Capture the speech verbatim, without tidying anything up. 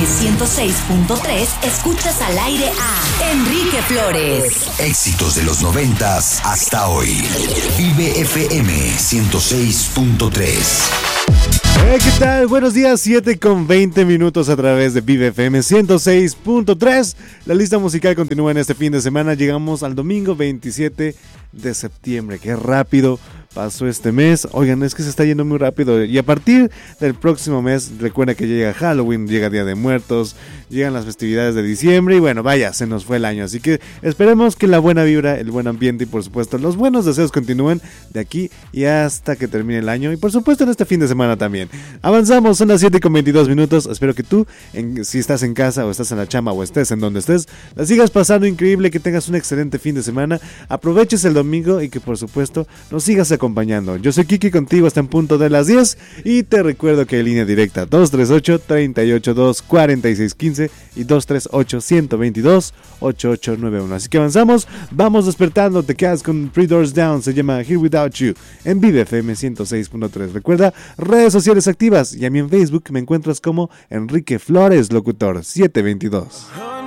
ciento seis punto tres escuchas al aire a Enrique Flores. Éxitos de los noventas hasta hoy. Vive F M ciento seis punto tres. Eh, ¿Qué tal? Buenos días, siete con veinte minutos a través de Vive F M ciento seis punto tres. La lista musical continúa en este fin de semana. Llegamos al domingo veintisiete de septiembre. Qué rápido pasó este mes. Oigan, es que se está yendo muy rápido. Y a partir del próximo mes, recuerda que llega Halloween, llega Día de Muertos, llegan las festividades de diciembre. Y bueno, vaya, se nos fue el año. Así que esperemos que la buena vibra, el buen ambiente y por supuesto los buenos deseos continúen de aquí y hasta que termine el año. Y por supuesto en este fin de semana también. Avanzamos, son las siete con veintidós minutos. Espero que tú, en, si estás en casa o estás en la chamba o estés en donde estés, la sigas pasando increíble, que tengas un excelente fin de semana. Aproveches el domingo y que por supuesto nos sigas acompañando. Yo soy Kiki, contigo hasta en punto de las diez y te recuerdo que hay línea directa dos tres ocho, tres ocho dos, cuatro seis uno cinco y dos tres ocho, uno dos dos, ocho ocho nueve uno. Así que avanzamos, vamos despertando, te quedas con Three Doors Down, se llama Here Without You en Vive F M ciento seis punto tres. Recuerda, redes sociales activas y a mí en Facebook me encuentras como Enrique Flores Locutor siete veintidós.